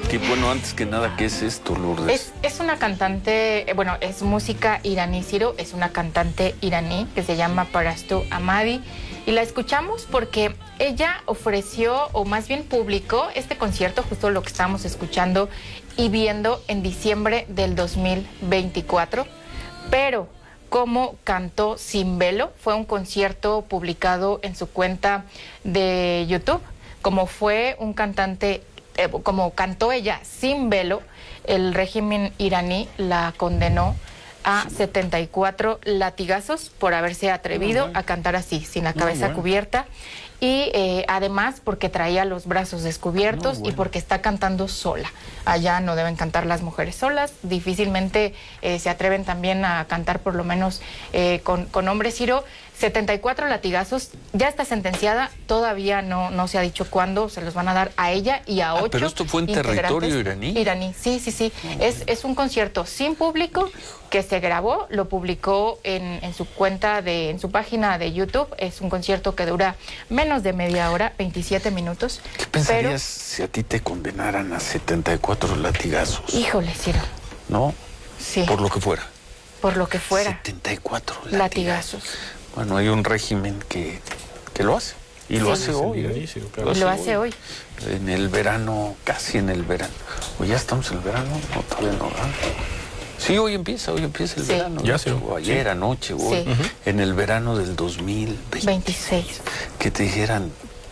Que bueno, antes que nada, ¿qué es esto, Lourdes? Es una cantante, bueno, es música iraní, Ciro, es una cantante iraní que se llama Parastu Ahmadi, y la escuchamos porque ella ofreció, o más bien publicó, este concierto, justo lo que estábamos escuchando y viendo en diciembre del 2024, pero como cantó sin velo, fue un concierto publicado en su cuenta de YouTube, como fue un cantante, como cantó ella sin velo, el régimen iraní la condenó a 74 latigazos por haberse atrevido a cantar así, sin la cabeza cubierta. Y además porque traía los brazos descubiertos y porque está cantando sola. Allá no deben cantar las mujeres solas, difícilmente se atreven también a cantar por lo menos con hombres. Ciro, 74 latigazos, ya está sentenciada, todavía no se ha dicho cuándo se los van a dar a ella y a 8. ¿Pero esto fue en territorio iraní? Iraní, sí. Es un concierto sin público que se grabó, lo publicó en su cuenta, en su página de YouTube. Es un concierto que dura menos de media hora, 27 minutos. ¿Qué pensarías si a ti te condenaran a 74 latigazos? Híjole, Ciro. ¿No? Sí. Por lo que fuera. Por lo que fuera. 74 latigazos. Bueno, hay un régimen que lo hace. Y lo hace hoy. Lo hace hoy. En el verano, casi en el verano. ¿O ya estamos en el verano? No, todavía no. Sí, hoy empieza el verano. Ya sé. O ayer, anoche, hoy. En el verano del 2026. Que te dijeran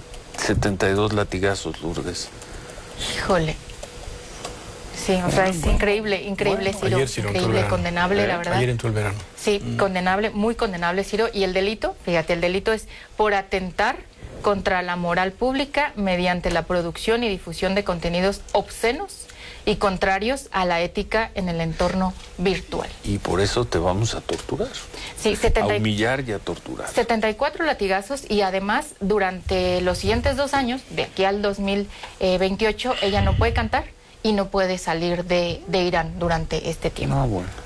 72 latigazos, Lourdes. Híjole. Sí, o sea, es increíble, Ciro, increíble, condenable, la verdad. Ayer entró el verano. Sí, condenable, muy condenable, Ciro. Y el delito, fíjate, el delito es por atentar contra la moral pública mediante la producción y difusión de contenidos obscenos y contrarios a la ética en el entorno virtual. Y por eso te vamos a torturar. Sí, a humillar y a torturar. 74 latigazos, y además durante los siguientes 2 años, de aquí al 2028, ella no puede cantar y no puede salir de Irán durante este tiempo. No, bueno.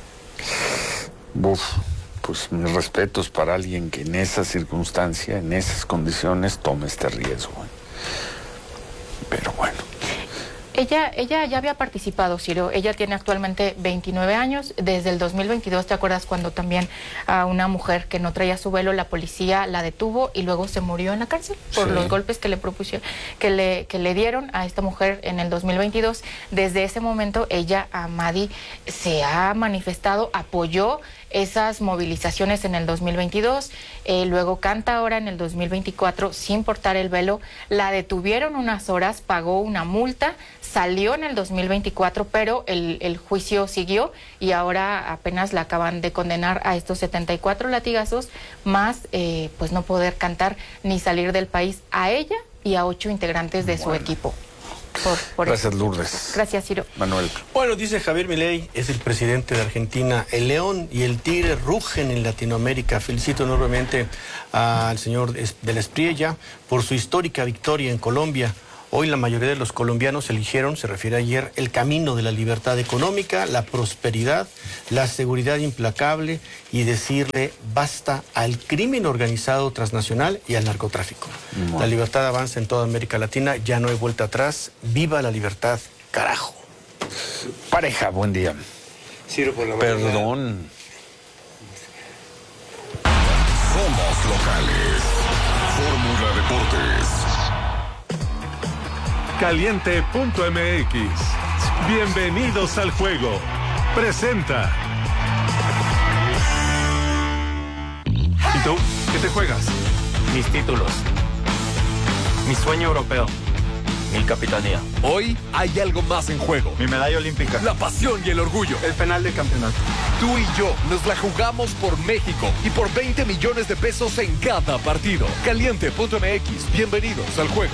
Pues mis respetos para alguien que en esa circunstancia, en esas condiciones, tome este riesgo. Pero bueno. Ella ya había participado, Ciro. Ella tiene actualmente 29 años. Desde el 2022, ¿te acuerdas cuando también a una mujer que no traía su velo, la policía la detuvo y luego se murió en la cárcel por los golpes que le propusieron, que le dieron a esta mujer en el 2022? Desde ese momento, ella, Ahmadi, se ha manifestado, apoyó esas movilizaciones en el 2022, luego canta ahora en el 2024 sin portar el velo. La detuvieron unas horas, pagó una multa, salió en el 2024, pero el juicio siguió y ahora apenas la acaban de condenar a estos 74 latigazos, más pues no poder cantar ni salir del país, a ella y a 8 integrantes de su equipo. Gracias, Lourdes. Gracias, Ciro. Manuel. Bueno, dice Javier Milei, es el presidente de Argentina. El león y el tigre rugen en Latinoamérica. Felicito enormemente al señor de la Espriella por su histórica victoria en Colombia. Hoy la mayoría de los colombianos eligieron, se refiere ayer, el camino de la libertad económica, la prosperidad, la seguridad implacable y decirle basta al crimen organizado transnacional y al narcotráfico. La libertad avanza en toda América Latina, ya no hay vuelta atrás. ¡Viva la libertad, carajo! Pareja, buen día. Ciro, por la Perdón. Somos locales. Fórmula Deportes. Caliente.mx. Bienvenidos al juego. Presenta. ¿Y tú? ¿Qué te juegas? Mis títulos. Mi sueño europeo. Mi capitanía. Hoy hay algo más en juego. Mi medalla olímpica. La pasión y el orgullo. El penal de campeonato. Tú y yo nos la jugamos por México y por 20 millones de pesos en cada partido. Caliente.mx. Bienvenidos al juego.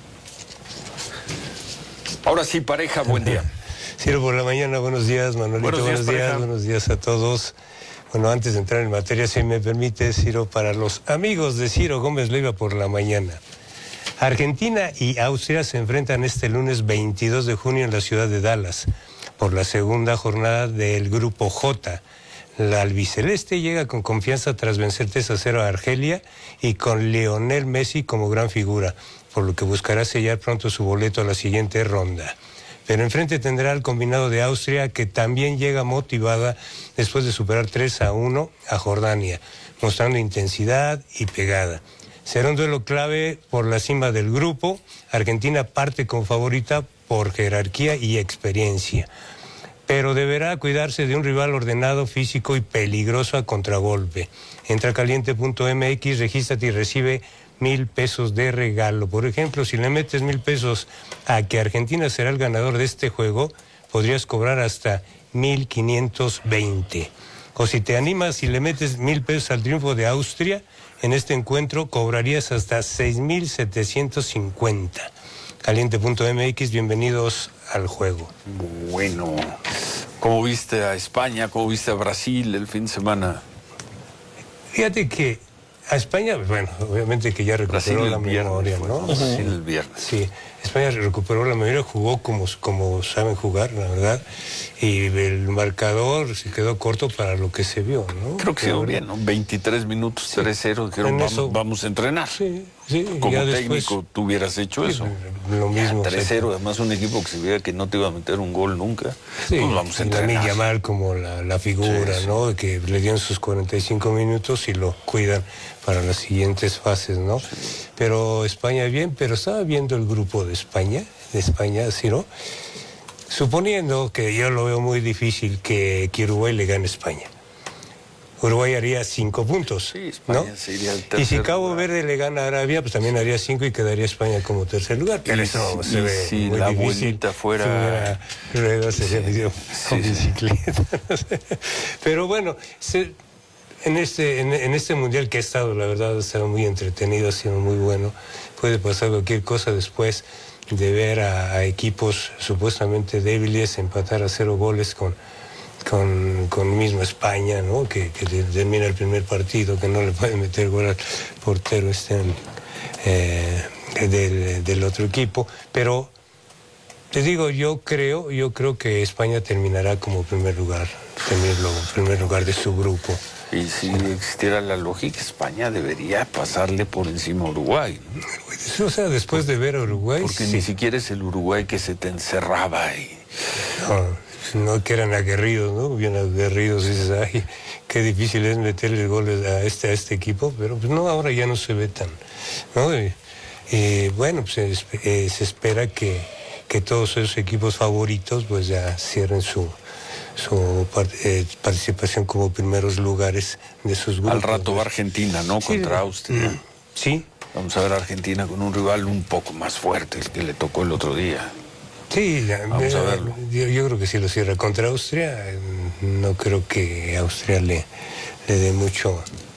Ahora sí, pareja, buen día. Ciro, por la mañana, buenos días, Manuelito, buenos días a todos. Bueno, antes de entrar en materia, si me permite, Ciro, para los amigos de Ciro Gómez Leiva por la mañana. Argentina y Austria se enfrentan este lunes 22 de junio en la ciudad de Dallas por la segunda jornada del Grupo J. La albiceleste llega con confianza tras vencer 3-0 a Argelia y con Lionel Messi como gran figura, por lo que buscará sellar pronto su boleto a la siguiente ronda. Pero enfrente tendrá al combinado de Austria, que también llega motivada después de superar 3-1 a Jordania, mostrando intensidad y pegada. Será un duelo clave por la cima del grupo. Argentina parte como favorita por jerarquía y experiencia, pero deberá cuidarse de un rival ordenado, físico y peligroso a contragolpe. Entra a caliente.mx, regístrate y recibe 1,000 pesos de regalo. Por ejemplo, si le metes 1,000 pesos a que Argentina será el ganador de este juego, podrías cobrar hasta 1,520. O si te animas y le metes 1,000 pesos al triunfo de Austria, en este encuentro cobrarías hasta 6,750. Caliente.mx, bienvenidos al juego. Bueno, ¿cómo viste a España? ¿Cómo viste a Brasil el fin de semana? Fíjate que a España, bueno, obviamente que ya recuperó la memoria, ¿no? Brasil el viernes. Sí, España recuperó la memoria, jugó como saben jugar, la verdad, y el marcador se quedó corto para lo que se vio, ¿no? Creo que se vio bien, ¿no? 23 minutos, sí. 3-0, dijeron, vamos a entrenar. Sí, sí. Como técnico, tú hubieras hecho eso. Lo mismo. 3-0, además un equipo que se veía que no te iba a meter un gol nunca. Sí, pues vamos a entrenar. Lamine Yamal como la figura, sí, ¿no? Que le dieron sus 45 minutos y lo cuidan para las siguientes fases, ¿no? Sí. Pero España bien, pero estaba viendo el grupo de España, ¿sí, no? Suponiendo que yo lo veo muy difícil que Uruguay le gane a España. Uruguay haría 5 puntos, sí, España, ¿no? Sería el tercer y si Cabo lugar. Verde le gana a Arabia, pues también haría 5 y quedaría España como tercer lugar. Pero eso se ve si muy la difícil. Vuelta fuera ruedas, sería video con bicicleta. Pero bueno, en este mundial que ha estado, la verdad, ha estado muy entretenido, ha sido muy bueno. Puede pasar cualquier cosa después de ver a equipos supuestamente débiles empatar a 0 goles con mismo España, ¿no? Que termina el primer partido, que no le puede meter gol al portero del otro equipo. Pero te digo, yo creo que España terminará como primer lugar de su grupo. Y si existiera la lógica, España debería pasarle por encima a Uruguay, ¿no? O sea, después de ver a Uruguay... Porque sí. ni siquiera es el Uruguay que se te encerraba ahí. No, que eran aguerridos, ¿no? Bien aguerridos, dices, ay, qué difícil es meterle goles a este equipo, pero pues no, ahora ya no se ve tan, ¿no? Bueno, pues se espera que todos esos equipos favoritos pues ya cierren su participación como primeros lugares de sus grupos. Al rato va Argentina, ¿no? Sí, contra Austria. Sí. Vamos a ver a Argentina con un rival un poco más fuerte, el que le tocó el otro día. Sí, vamos a verlo. Yo creo que sí lo cierra contra Austria. No creo que Austria le dé mucha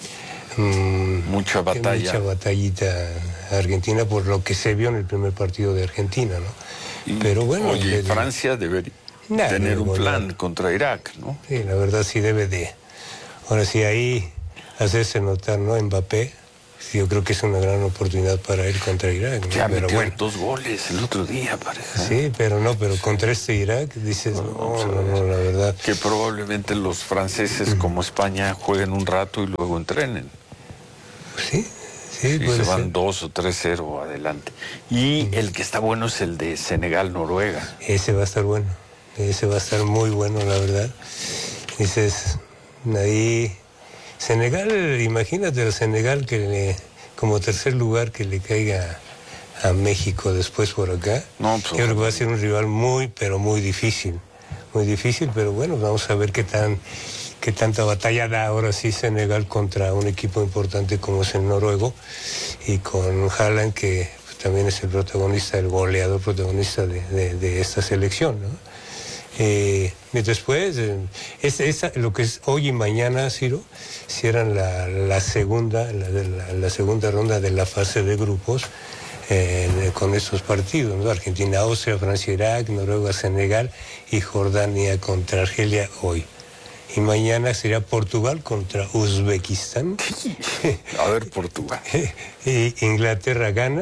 batallita a Argentina por lo que se vio en el primer partido de Argentina, ¿no? Pero bueno, oye, Francia debería tener un plan contra Irak, ¿no? Sí, la verdad sí debe de. Ahora sí, ahí hacerse notar, ¿no? Mbappé, sí, yo creo que es una gran oportunidad para ir contra Irak, ¿no? Ya metió 2 goles el otro día, pareja. Sí, pero contra Irak dices, no, la verdad. Que probablemente los franceses como España jueguen un rato y luego entrenen. Sí, se van 2 o 3-0 adelante. Y el que está bueno es el de Senegal-Noruega. Ese va a estar bueno. Ese va a estar muy bueno, la verdad. Dices, ahí... Senegal, imagínate el Senegal como tercer lugar que le caiga a México después por acá. No, pues, yo creo que va a ser un rival muy, pero muy difícil. Muy difícil, pero bueno, vamos a ver qué tanta batalla da ahora sí Senegal contra un equipo importante como es el noruego y con Haaland, que también es el protagonista, el goleador protagonista de esta selección, ¿no? Y después, lo que es hoy y mañana, Ciro, cierran la segunda ronda de la fase de grupos con estos partidos, ¿no? Argentina, Austria, Francia, Irak, Noruega, Senegal y Jordania contra Argelia hoy. Y mañana sería Portugal contra Uzbekistán. A ver, Portugal. Y Inglaterra gana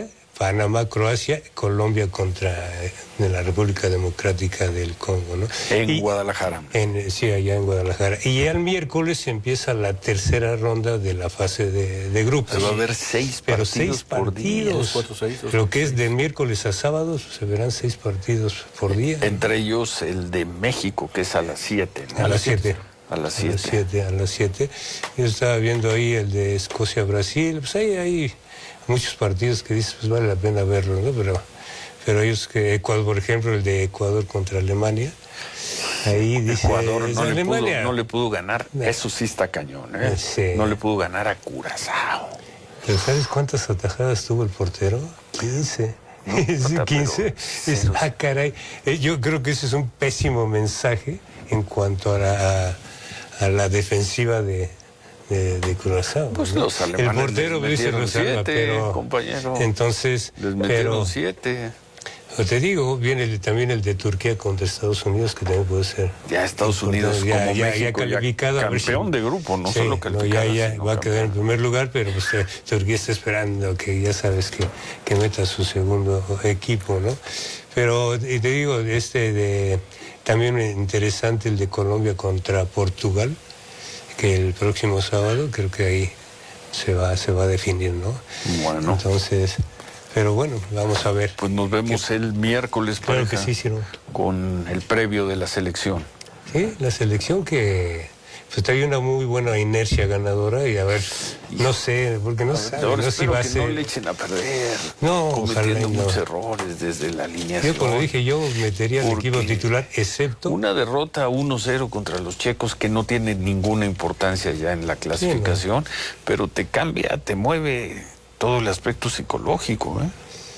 Panamá, Croacia, Colombia contra la República Democrática del Congo, ¿no? En Guadalajara. Sí, allá en Guadalajara. Y ya el miércoles empieza la tercera ronda de la fase de grupos. Va a haber 6 partidos. Pero 6 partidos. 4, 6, Lo que es de miércoles a sábado, se verán 6 partidos por día. Entre ellos el de México, que es a las 7. ¿no? A las 7. A las 7. A las 7. Yo estaba viendo ahí el de Escocia-Brasil. Pues hay muchos partidos que dices, pues vale la pena verlo, ¿no? Pero ellos que Ecuador, por ejemplo, el de Ecuador contra Alemania, ahí dice Ecuador Alemania. no le pudo ganar. Eso sí está cañón, ¿eh? Sí. No le pudo ganar a Curazao. Pero ¿sabes cuántas atajadas tuvo el portero? 15. No, sí, 15. Pero, Caray. Yo creo que ese es un pésimo mensaje en cuanto a la defensiva de Curazao. Pues ¿no? los alemanes el portero les dice lo salva, 7, pero compañero. Entonces, les metieron 7. Te digo, viene también el de Turquía contra Estados Unidos, que también puede ser. Ya Estados Unidos como México, ya calificado, campeón de grupo, no sí, solo calificado. Ya va a quedar en primer lugar, pero pues Turquía está esperando que ya sabes que meta su segundo equipo, ¿no? Pero y te digo, también interesante el de Colombia contra Portugal, que el próximo sábado creo que ahí se va a definir, ¿no? Bueno. Entonces, pero bueno, vamos a ver. Pues nos vemos el miércoles, claro que sí, Ciro. Con el previo de la selección. Sí, la selección que pues trae una muy buena inercia ganadora y a ver, no sé, porque no sabe, no si va a ser. No le echen a perder. No, cometiendo ojalá, muchos errores desde la alineación. Yo como dije, yo metería el equipo titular, excepto una derrota 1-0 contra los checos que no tiene ninguna importancia ya en la clasificación, pero te cambia, te mueve todo el aspecto psicológico, ¿eh?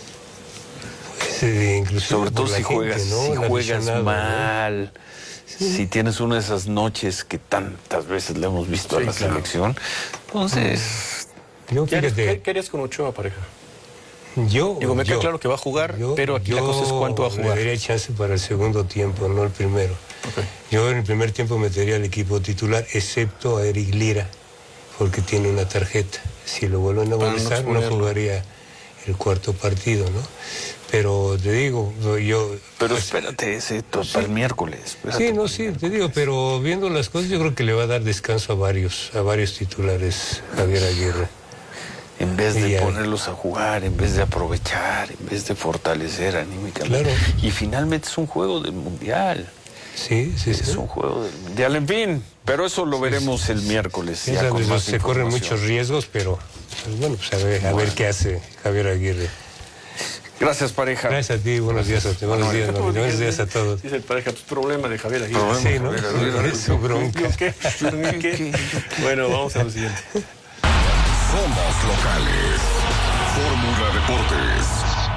Pues, sobre todo si juegas, ¿no? si juegas mal, ¿no? Si tienes una de esas noches que tantas veces le hemos visto a la selección, entonces yo fíjate, ¿qué harías con Ochoa, pareja? Me queda claro que va a jugar, pero aquí la cosa es cuánto va a jugar. Le daría chance para el segundo tiempo, no el primero. Okay. Yo en el primer tiempo metería al equipo titular, excepto a Eric Lira, porque tiene una tarjeta. Si lo vuelven a molestar, no jugaría el cuarto partido, ¿no? Pero te digo, yo... Pero espérate, para el miércoles. Sí, te digo, pero viendo las cosas, yo creo que le va a dar descanso a varios titulares Javier Aguirre. En vez de ponerlos a jugar, en vez de aprovechar, en vez de fortalecer anímicamente. Claro. Y finalmente es un juego del Mundial. Sí. Es un juego del Mundial, en fin. Pero eso lo veremos el miércoles. Sí, ya con más se corren muchos riesgos, pero pues bueno, pues a ver qué hace Javier Aguirre. Gracias, pareja. Gracias a ti, buenos días a ti, buenos días a todos. Dice el pareja, pues problema de Javier Aguirre. Sí, ¿no? Es su bronca. ¿Qué? Bueno, vamos a lo siguiente. Somos locales. Fórmula Deportes.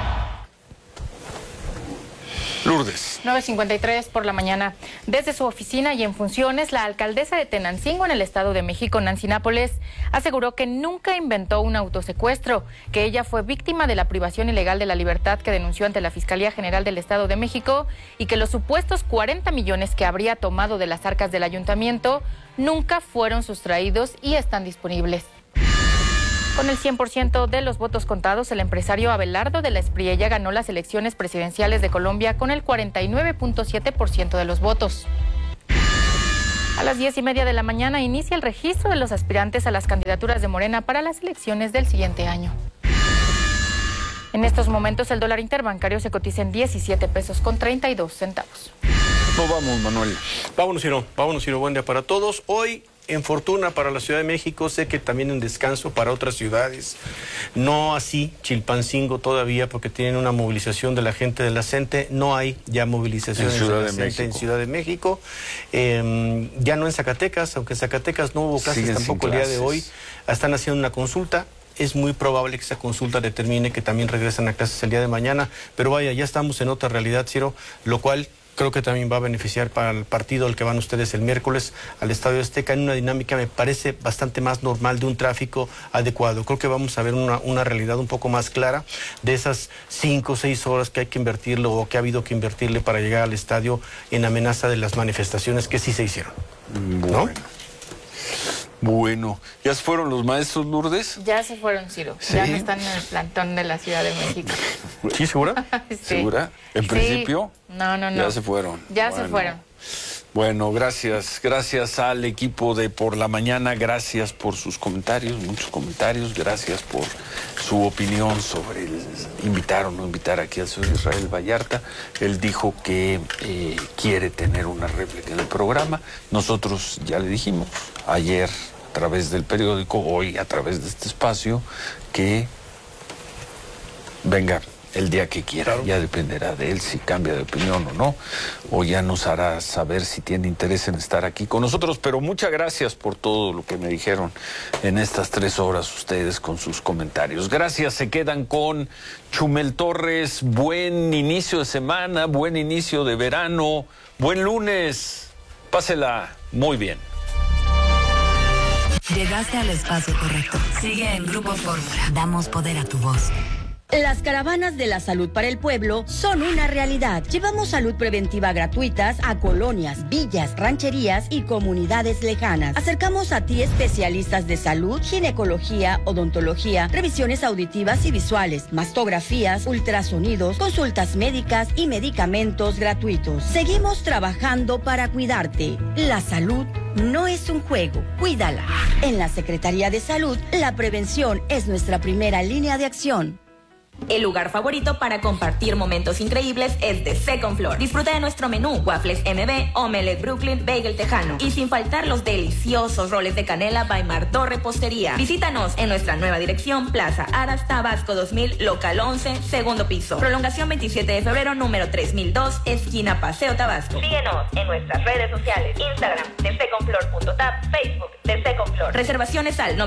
Lourdes. 9:53 por la mañana. Desde su oficina y en funciones, la alcaldesa de Tenancingo, en el Estado de México, Nancy Nápoles, aseguró que nunca inventó un autosecuestro, que ella fue víctima de la privación ilegal de la libertad que denunció ante la Fiscalía General del Estado de México y que los supuestos 40 millones que habría tomado de las arcas del ayuntamiento nunca fueron sustraídos y están disponibles. Con el 100% de los votos contados, el empresario Abelardo de la Espriella ganó las elecciones presidenciales de Colombia con el 49.7% de los votos. A las 10:30 de la mañana inicia el registro de los aspirantes a las candidaturas de Morena para las elecciones del siguiente año. En estos momentos el dólar interbancario se cotiza en 17 pesos con 32 centavos. ¿Cómo vamos, Manuel? Vámonos, Ciro. Buen día para todos. Hoy, en fortuna para la Ciudad de México, sé que también en descanso para otras ciudades. No así Chilpancingo todavía, porque tienen una movilización de la gente de la CENTE. No hay ya movilizaciones de la CENTE en Ciudad de México. Ya no en Zacatecas, aunque en Zacatecas no hubo clases tampoco el día de hoy. Están haciendo una consulta. Es muy probable que esa consulta determine que también regresan a clases el día de mañana. Pero vaya, ya estamos en otra realidad, Ciro, lo cual creo que también va a beneficiar para el partido al que van ustedes el miércoles al Estadio Azteca en una dinámica, me parece, bastante más normal, de un tráfico adecuado. Creo que vamos a ver una realidad un poco más clara de esas 5 o 6 horas que hay que invertirle o que ha habido que invertirle para llegar al estadio en amenaza de las manifestaciones que sí se hicieron. Bueno. Bueno, ¿ya se fueron los maestros, Lourdes? Ya se fueron, Ciro. ¿Sí? Ya no están en el plantón de la Ciudad de México. ¿Sí, segura? Sí. ¿Segura? ¿En principio? No. Ya se fueron. Ya se fueron. Bueno, gracias al equipo de Por la Mañana, gracias por sus comentarios, muchos comentarios, gracias por su opinión sobre el invitar o no invitar aquí al señor Israel Vallarta. Él dijo que quiere tener una réplica en el programa. Nosotros ya le dijimos ayer a través del periódico, hoy a través de este espacio, que venga el día que quiera. Claro. Ya dependerá de él si cambia de opinión o no, o ya nos hará saber si tiene interés en estar aquí con nosotros. Pero muchas gracias por todo lo que me dijeron en estas 3 horas ustedes con sus comentarios. Gracias, se quedan con Chumel Torres. Buen inicio de semana, buen inicio de verano, buen lunes. Pásela muy bien. Llegaste al espacio correcto. Sigue en Grupo Fórmula. Damos poder a tu voz. Las caravanas de la salud para el pueblo son una realidad. Llevamos salud preventiva gratuitas a colonias, villas, rancherías y comunidades lejanas. Acercamos a ti especialistas de salud, ginecología, odontología, revisiones auditivas y visuales, mastografías, ultrasonidos, consultas médicas y medicamentos gratuitos. Seguimos trabajando para cuidarte. La salud no es un juego, cuídala. En la Secretaría de Salud, la prevención es nuestra primera línea de acción. El lugar favorito para compartir momentos increíbles es The Second Floor. Disfruta de nuestro menú, waffles MB, omelette Brooklyn, bagel tejano y sin faltar los deliciosos roles de canela by Martó Repostería. Visítanos en nuestra nueva dirección, Plaza Aras, Tabasco 2000, local 11, segundo piso. Prolongación 27 de febrero, número 3002, esquina Paseo Tabasco. Síguenos en nuestras redes sociales, Instagram, thesecondfloor.tap, Facebook, The Second Floor. Reservaciones al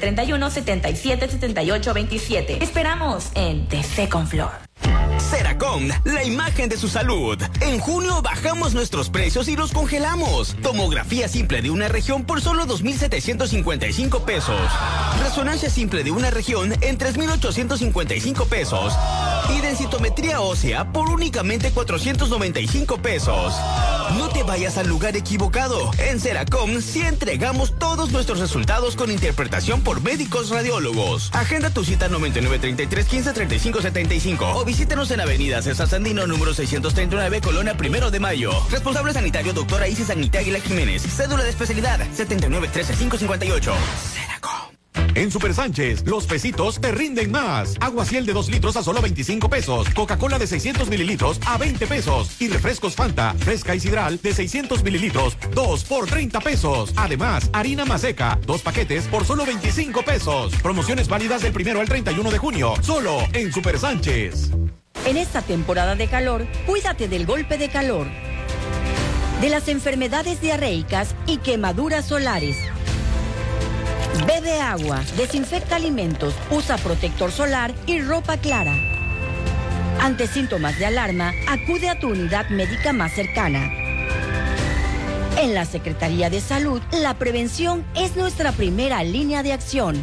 9931-777827. Esperamos en The Second Floor. Seracom, la imagen de su salud. En junio bajamos nuestros precios y los congelamos. Tomografía simple de una región por solo 2,755 pesos. Resonancia simple de una región en 3,855 pesos. Y densitometría ósea por únicamente 495 pesos. No te vayas al lugar equivocado. En Seracom sí entregamos todos nuestros resultados con interpretación por médicos radiólogos. Agenda tu cita 9933-153575 o visítenos en Avenida César Sandino, número 639, Colonia 1 de Mayo. Responsable sanitario, doctora Isis Agnita Aguilar Jiménez. Cédula de especialidad, 7913558. Seracom. En Super Sánchez, los pesitos te rinden más. Agua Ciel de 2 litros a solo 25 pesos. Coca-Cola de 600 mililitros a 20 pesos. Y refrescos Fanta, fresca y sidral de 600 mililitros, 2 por 30 pesos. Además, harina Maseca, 2 paquetes por solo 25 pesos. Promociones válidas del 1 al 31 de junio. Solo en Super Sánchez. En esta temporada de calor, cuídate del golpe de calor, de las enfermedades diarreicas y quemaduras solares. Bebe agua, desinfecta alimentos, usa protector solar y ropa clara. Ante síntomas de alarma, acude a tu unidad médica más cercana. En la Secretaría de Salud, la prevención es nuestra primera línea de acción.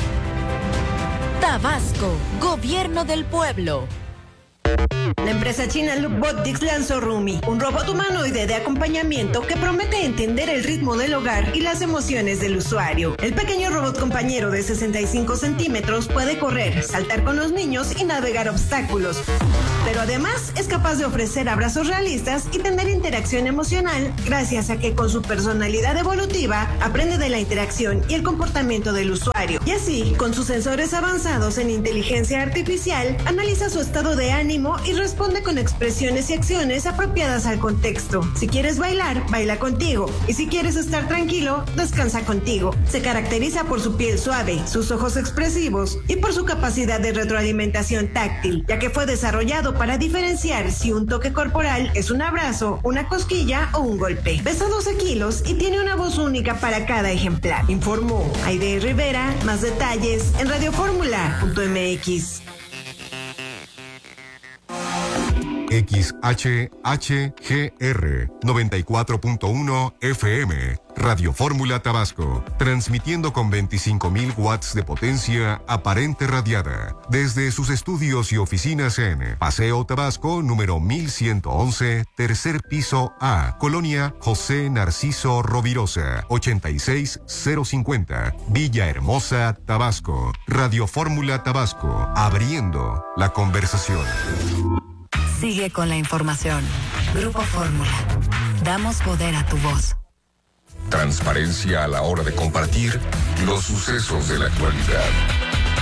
Tabasco, Gobierno del Pueblo. La empresa china Lookbotics lanzó Rumi, un robot humanoide de acompañamiento que promete entender el ritmo del hogar y las emociones del usuario. El pequeño robot compañero de 65 centímetros puede correr, saltar con los niños y navegar obstáculos. Pero además es capaz de ofrecer abrazos realistas y tener interacción emocional gracias a que con su personalidad evolutiva aprende de la interacción y el comportamiento del usuario. Y así, con sus sensores avanzados en inteligencia artificial, analiza su estado de ánimo y responde con expresiones y acciones apropiadas al contexto. Si quieres bailar, baila contigo. Y si quieres estar tranquilo, descansa contigo. Se caracteriza por su piel suave, sus ojos expresivos y por su capacidad de retroalimentación táctil, ya que fue desarrollado para diferenciar si un toque corporal es un abrazo, una cosquilla o un golpe. Pesa 12 kilos y tiene una voz única para cada ejemplar. Informó Aide Rivera. Más detalles en radioformula.mx. XHHGR 94.1 FM. Radio Fórmula Tabasco, transmitiendo con 25.000 watts de potencia aparente radiada desde sus estudios y oficinas en Paseo Tabasco, número 1111, tercer piso A, Colonia José Narciso Rovirosa, 86050, Villahermosa, Tabasco. Radio Fórmula Tabasco, abriendo la conversación. Sigue con la información. Grupo Fórmula. Damos poder a tu voz. Transparencia a la hora de compartir los sucesos de la actualidad.